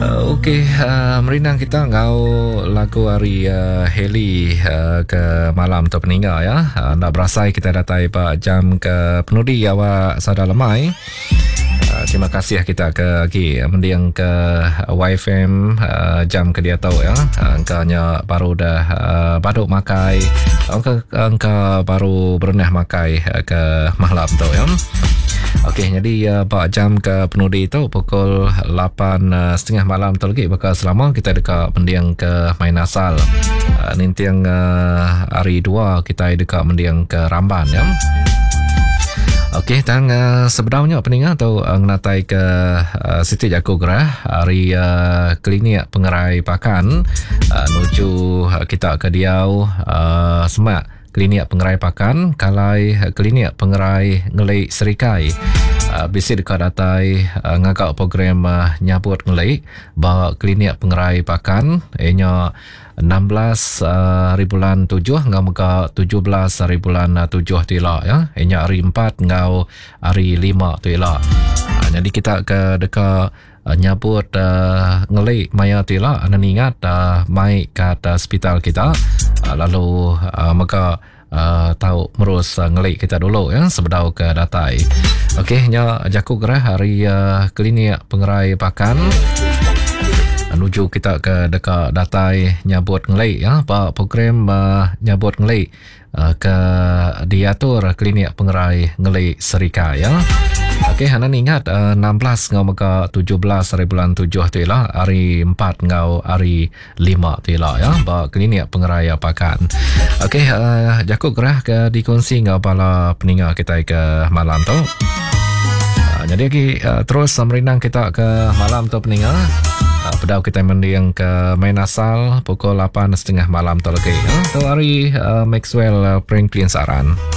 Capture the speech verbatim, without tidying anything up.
Uh, Okey, uh, merinang kita ngau lagu hari uh, Heli uh, ke malam tu peninggal ya. Uh, nak berasai kita datai pak jam ke penudi awak sada lemai. Uh, terima kasih kita ke lagi mendiang ke Y F M uh, jam ke dia tahu ya. Angkanya baru dah uh, baduk makai. Angka angka baru berenah makai uh, ke malam tu ya. Okey, jadi uh, pak jam ke penudi itu pukul lapan uh, setengah malam tu lagi bakal selama kita dekat mendiang ke main asal. Uh, nintiang uh, hari dua kita dekat mendiang ke Ramban ya. Okey, tang uh, sebenarnya peningat atau uh, ngenatai ke uh, Siti Jaku Gerah hari uh, klinik pengerai pakan uh, menuju uh, kita ke Diau uh, Semak klinik pengerai pakan kalai klinik pengerai ngelai serikai uh, bisi dekat datai uh, ngagak program uh, nyabut ngelai bahawa klinik pengerai pakan ianya enam belas uh, hari bulan tujuh ngau muka tujuh belas hari bulan uh, tujuh tu elak ya. Ianya hari empat ngau hari lima tu elak. Uh, jadi kita ke dekat uh, nyabut uh, ngelai maya tu elak anda ingat uh, mai kat uh, hospital kita uh, lalu uh, maka Uh, tahu merus uh, ngelik kita dulu ya sebedau ke datai. Okey, nya Jaku Gerah hari uh, klinik pengerai pakan menuju kita ke dekat datai nyabut ngelik ya pak program uh, nyabut ngelik uh, ke diatur klinik pengerai ngelik serika ya. Okey, anda ingat uh, enam belas ngau maka tujuh belas hari bulan tujuh tu ialah hari empat ngau hari lima tu ialah ya ba klinik pengerai pakan. Okey, uh, Jaku Gerah ke dikongsi ngau pala peningat kita ke malam tu. Uh, jadi lagi uh, terus merinang kita ke malam tu peningat. Uh, pedau kita mendiang ke main asal pukul lapan setengah malam tu lagi ya. Tu hari uh, Maxwell uh, Franklin Saran.